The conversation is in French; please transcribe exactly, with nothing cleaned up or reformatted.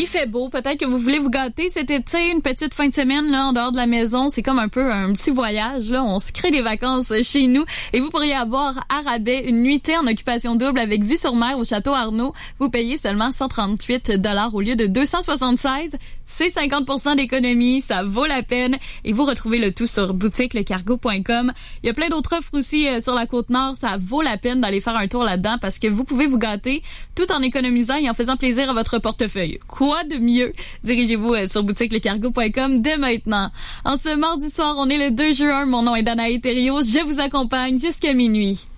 il fait beau. Peut-être que vous voulez vous gâter cet été, une petite fin de semaine là en dehors de la maison. C'est comme un peu un petit voyage. Là, on se crée des vacances chez nous. Et vous pourriez avoir à rabais une nuitée en occupation double avec vue sur mer au Château Arnaud. Vous payez seulement cent trente-huit dollars au lieu de deux cent soixante-seize. C'est cinquante pour cent d'économie, ça vaut la peine. Et vous retrouvez le tout sur boutique le cargo point com. Il y a plein d'autres offres aussi euh, sur la Côte-Nord. Ça vaut la peine d'aller faire un tour là-dedans parce que vous pouvez vous gâter tout en économisant et en faisant plaisir à votre portefeuille. Quoi de mieux? Dirigez-vous euh, sur boutique le cargo point com dès maintenant. En ce mardi soir, on est le deux juin. Mon nom est Danae Thériault. Je vous accompagne jusqu'à minuit.